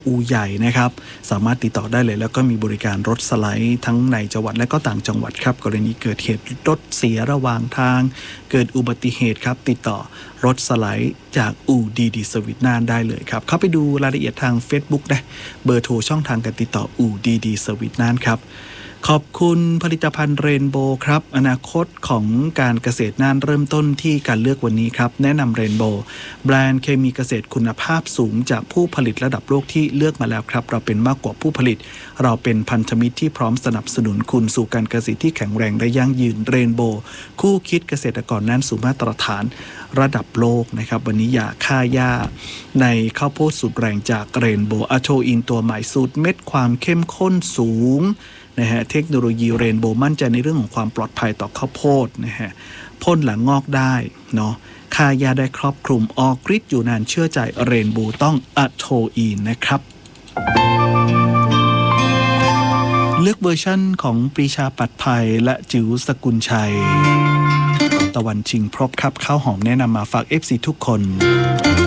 อูใหญ่นะครับสามารถติดต่อได้เลยแล้วก็มีบริการรถสไลด์ทั้งในจังหวัดและก็ต่างจังหวัดครับกรณีเกิดเหตุรถเสียระหว่างทางเกิดอุบัติเหตุครับติดต่อรถสไลด์จากอู่ดีดีเซอร์วิสน่านได้เลยครับเข้าไปดูรายละเอียดทาง Facebook นะเบอร์โทรช่องทางการติดต่ออู่ดีดีเซอร์วิสน่านครับขอบคุณผลิตภัณฑ์เรนโบว์ครับอนาคตของการเกษตรน่านเริ่มต้นที่การเลือกวันนี้ครับแนะนำเรนโบว์แบรนด์เคมีเกษตรคุณภาพสูงจากผู้ผลิตระดับโลกที่เลือกมาแล้วครับเราเป็นมากกว่าผู้ผลิตเราเป็นพันธมิตรที่พร้อมสนับสนุนคุณสู่การเกษตรที่แข็งแรงและยั่งยืนเรนโบว์คู่คิดเกษตรกรน่านสู่มาตรฐานระดับโลกนะครับวันนี้ยาฆ่าหญ้าในข้าวโพดสูตรแรงจากเรนโบว์อะโทอินตัวใหม่สูตรเม็ดความเข้มข้นสูงนะฮะเทคโนโลยีเรนโบว์มั่นใจในเรื่องของความปลอดภัยต่อข้าวโพดนะฮะพ่นหลังงอกได้เนาะฆ่าหญ้าได้ครอบคลุมออกฤทธิ์อยู่นานเชื่อใจเรนโบว์ต้องอะโทอีนนะครับเลือกเวอร์ชั่นของปรีชาปัดภัยและจิ๋วสกุลชัยตะวันชิงพรบครับข้าวหอมแนะนำมาฝาก FC ทุกคน